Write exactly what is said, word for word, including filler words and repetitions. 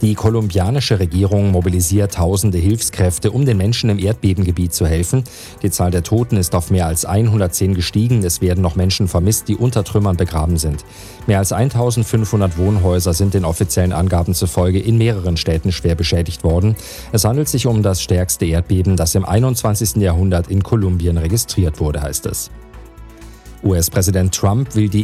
Die kolumbianische Regierung mobilisiert tausende Hilfskräfte, um den Menschen im Erdbebengebiet zu helfen. Die Zahl der Toten ist auf mehr als hundertzehn gestiegen. Es werden noch Menschen vermisst, die unter Trümmern begraben sind. Mehr als eintausendfünfhundert Wohnhäuser sind den offiziellen Angaben zufolge in mehreren Städten schwer beschädigt worden. Es handelt sich um das stärkste Erdbeben, das im einundzwanzigsten Jahrhundert in Kolumbien registriert wurde, heißt es. U S-Präsident Trump will die